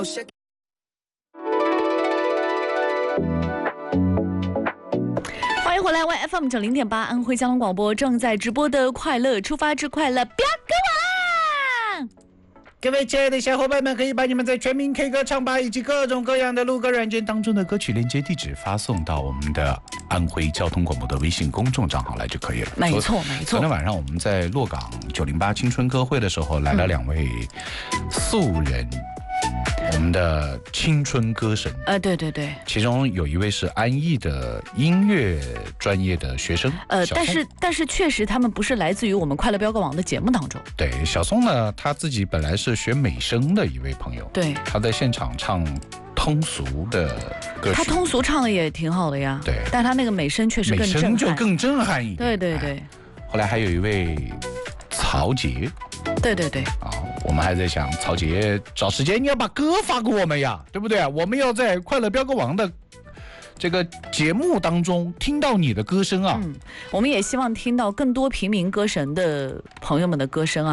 欢迎回来 ，YFM 90.8安徽交通广播正在直播的《快乐出发之快乐》，不要给我！ 各位亲爱的小伙伴们，可以把你们在全民 K 歌唱吧以及各种各样的录歌软件当中的歌曲链接地址发送到我们的安徽交通广播的微信公众账号来就可以了。 没错，没错。 昨天晚上我们在洛港908青春歌会的时候，来了2位素人。我们的青春歌神， 对对对， 其中有一位是安逸的音乐专业的学生， 但是确实他们不是来自于我们快乐标歌网的节目当中。 对，小松呢，他自己本来是学美声的一位朋友， 对， 他在现场唱通俗的歌曲， 他通俗唱的也挺好的呀， 对， 但他那个美声确实更震撼， 美声就更震撼一点， 对对对。 后来还有一位曹杰。 对对对啊，我们还在想，曹杰找时间你要把歌发给我们呀，对不对啊？我们要在快乐标歌王的这个节目当中听到你的歌声啊。 我们也希望听到更多平民歌神的朋友们的歌声啊。